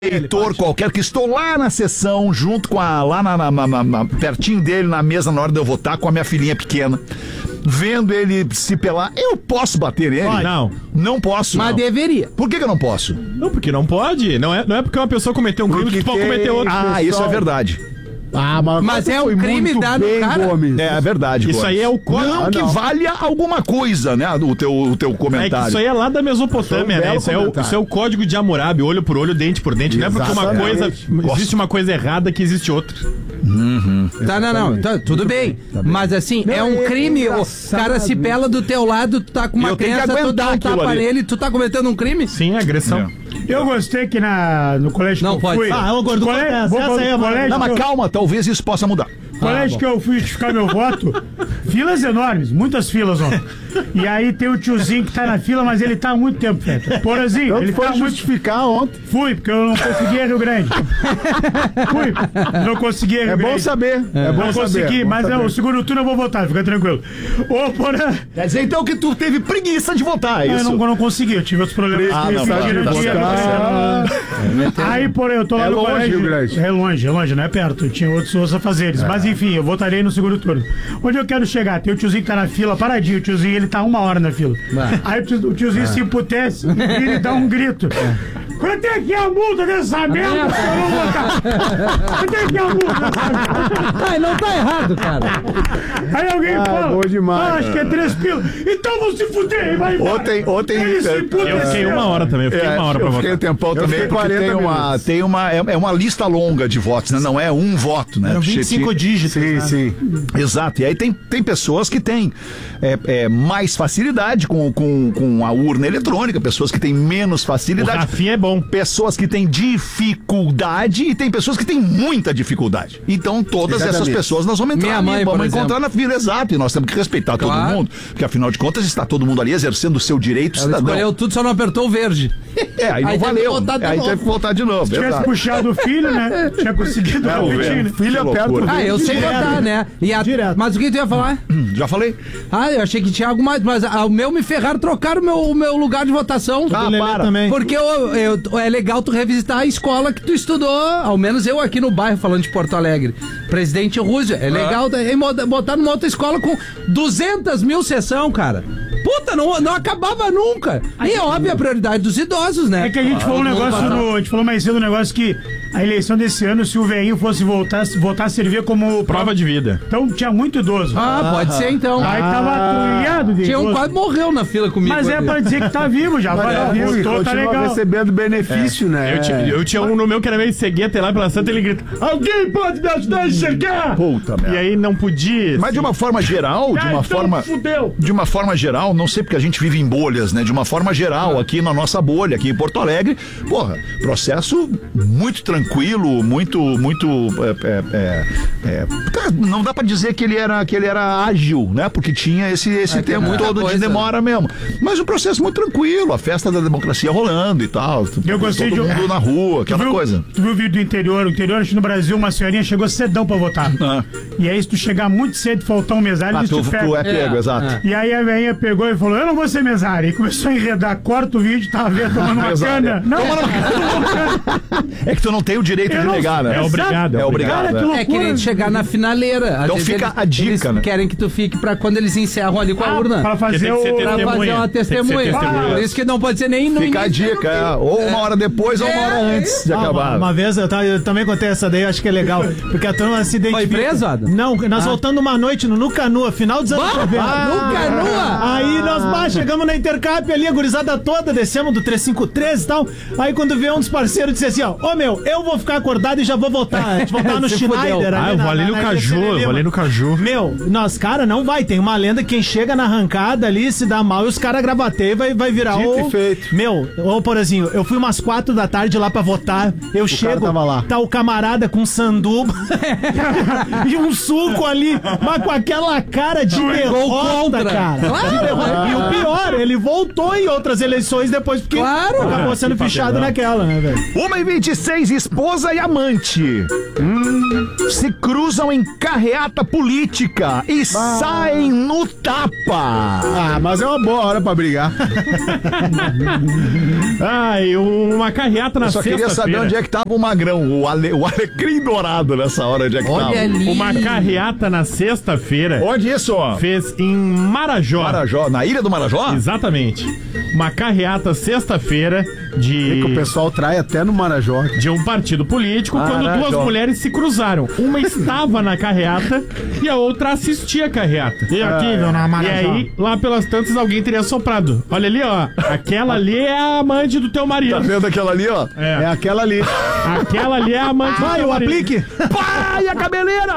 eleitor qualquer que estou lá na sessão, junto com pertinho dele, na mesa, na hora de eu votar, com a minha filhinha pequena, vendo ele se pelar, eu posso bater nele? Não posso. Mas deveria. Por que eu não posso? Não, porque não pode. Não é porque uma pessoa cometeu um crime que tu pode cometer outro. Isso é verdade. Mas é um crime dar no cara. Gomes. É verdade, Isso Gomes. aí é o código. Não que valha alguma coisa, né? O teu comentário. É que isso aí é lá da Mesopotâmia, né? Isso é o código de Hammurabi, olho por olho, dente por dente. Exatamente. Não é porque existe uma coisa errada que existe outra. Tá, tudo bem. Mas assim, é um crime. O cara se pela do teu lado, tu tá com uma criança, tu dá um tapa nele, tu tá cometendo um crime? Sim, agressão. Eu gostei que no colégio não que eu fui... Não pode. Não, mas calma, talvez isso possa mudar. Colégio que eu fui justificar meu voto, filas enormes, muitas filas, ó. E aí tem o tiozinho que tá na fila, mas ele tá há muito tempo, Feta. Porazinho, ele foi justificar ontem. Fui, porque eu não conseguia Rio Grande. Não conseguia Rio Grande. É bom saber. Não consegui, mas o segundo turno eu vou votar, fica tranquilo. Ô, Porã... Quer dizer então que tu teve preguiça de votar, é isso? Eu não consegui, eu tive outros problemas. Aí, porém, eu tô lá no colégio. É longe, não é perto. Tinha outros afazeres. Mas enfim, eu votarei no segundo turno. Onde eu quero chegar? Tem o tiozinho que tá na fila, paradinho. O tiozinho, ele tá 1 hora na fila. Aí o tiozinho se emputece e ele dá um grito. Quanto é que é a multa dessa merda? Eu vou votar. Quanto é que é a multa dessa merda? Ai, não tá errado, cara. Aí alguém fala, bom demais, acho que é 3 pila. Então vou se fuder, vai embora. Ontem Ele se Eu fiquei 1 hora também, eu fiquei 1 hora pra eu votar. fiquei um tempão também, porque tem uma lista longa de votos, né? Não é um voto, né? Eram 25 dígitos. Sim. Exato, e aí tem pessoas que têm mais facilidade com a urna eletrônica, pessoas que têm menos O facilidade. Rafinha é bom. Pessoas que têm dificuldade e tem pessoas que têm muita dificuldade. Então, todas essas pessoas nós vamos entrar vamos encontrar na fila, exato. E nós temos que respeitar todo mundo, porque afinal de contas está todo mundo ali exercendo o seu direito cidadão. Escolheu tudo, só não apertou o verde. Aí não valeu. Aí teve que voltar de novo. Se tivesse puxado o filho, né? Tinha conseguido rapidinho, né? Filho aperta o verde. Eu sei votar, né? Mas o que tu ia falar? Já falei. Eu achei que tinha algo mais, mas o meu me ferraram, trocaram o meu lugar de votação. Para. Também. Porque é legal tu revisitar a escola que tu estudou, ao menos eu aqui no bairro, falando de Porto Alegre. Presidente Roosevelt, é legal botar numa outra escola com 200 mil sessão, cara. Puta, não acabava nunca. E é óbvio a prioridade dos idosos, né? É que a gente falou um negócio a gente falou mais cedo um negócio que a eleição desse ano, se o velhinho fosse votar, servia como prova de vida. Então tinha muito idoso. Pode ser então. Aí tava atulhado de Tinha idoso. quase morreu na fila comigo. Mas é pra dizer que tá vivo já. Tá legal. Recebendo benefício, né? Eu tinha um no meu que era meio cegueta lá pela Santa, ele grita: alguém pode me ajudar a enxergar? Puta merda. E aí não podia. Mas de uma forma geral, de uma forma geral, não sei porque a gente vive em bolhas, né? De uma forma geral, aqui na nossa bolha, aqui em Porto Alegre, processo muito tranquilo, muito não dá pra dizer que ele era ágil, né? Porque tinha esse tempo todo de demora mesmo. Mas um processo muito tranquilo, a festa da democracia rolando e tal. Eu gostei todo mundo na rua, aquela coisa. Tu viu o vídeo do interior? O interior, acho que no Brasil, uma senhorinha chegou cedão pra votar. E aí, se tu chegar muito cedo e faltar um mesário, eles te pegam. Tu é pego, exato. E aí a velhinha pegou e falou: eu não vou ser mesária. E começou a enredar, corta o vídeo, tava vendo, tomando uma cana. Não, é que tu não tem o direito de negar, né? É obrigado. É querendo chegar na finaleira. Então fica a dica, eles né? querem que tu fique pra quando eles encerram ali com a urna. Pra fazer uma testemunha. Por isso que não pode ser nem no Fica a dica, ou 1 hora depois ou 1 hora antes de acabar. Uma vez eu também contei essa daí, acho que é legal. Porque a turma se identifica. Foi preso, Adam? Não, nós voltando uma noite no Nucanua, final dos anos 90. Nucanua? Aí nós chegamos na Intercap ali, a gurizada toda, descemos do 353 e tal. Aí quando veio um dos parceiros, disse assim: ó, eu vou ficar acordado e já vou votar. A gente votar no Schneider. Eu vou ali no Caju, Meu, nós, cara, não vai. Tem uma lenda que quem chega na arrancada ali, se dá mal e os caras gravateiam, vai virar Dito e feito. Meu, Porazinho, eu fui umas 4 da tarde lá pra votar. Eu chego, tava lá. tá o camarada com sanduba e um suco ali, mas com aquela cara de derrota, cara. De derrota. E o pior, ele voltou em outras eleições depois, porque acabou sendo fichado naquela, né? velho? 1h26, esposa e amante se cruzam em carreata política e saem no tapa. Ah, mas é uma boa hora pra brigar. Uma carreata na sexta-feira. Eu só queria saber onde é que tava o magrão, o alecrim dourado nessa hora, onde é que tava. Ali. Uma carreata na sexta-feira. Onde isso? Fez em Marajó. Marajó, na ilha do Marajó? Exatamente. Uma carreata sexta-feira que o pessoal trai até no Marajó. De um partido político, quando duas mulheres se cruzaram. Uma estava na carreata e a outra assistia a carreata. E aqui, dona Marajó? E aí, lá pelas tantas, alguém teria soprado. Olha ali, ó. Aquela ali é a amante do teu marido. Tá vendo aquela ali, ó? É aquela ali. Aquela ali é a amante do teu marido. Vai, o aplique. Pai, a cabeleira!